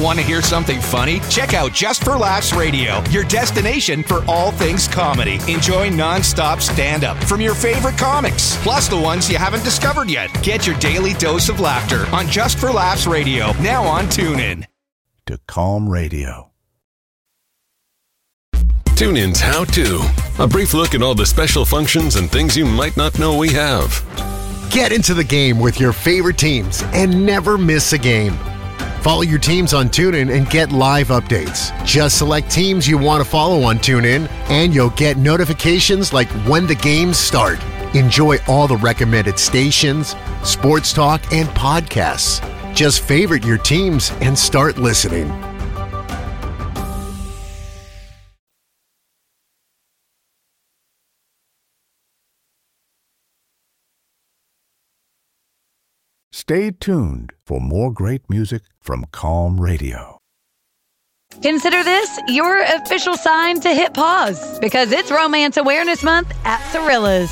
Want to hear something funny? Check out Just for Laughs Radio, your destination for all things comedy. Enjoy non-stop stand-up from your favorite comics, plus the ones you haven't discovered yet. Get your daily dose of laughter on Just for Laughs Radio, now on TuneIn. To Calm Radio. TuneIn's How To. A brief look at all the special functions and things you might not know we have. Get into the game with your favorite teams and never miss a game. Follow your teams on TuneIn and get live updates. Just select teams you want to follow on TuneIn, and you'll get notifications like when the games start. Enjoy all the recommended stations, sports talk, and podcasts. Just favorite your teams and start listening. Stay tuned for more great music from Calm Radio. Consider this your official sign to hit pause, because it's Romance Awareness Month at Cirillas.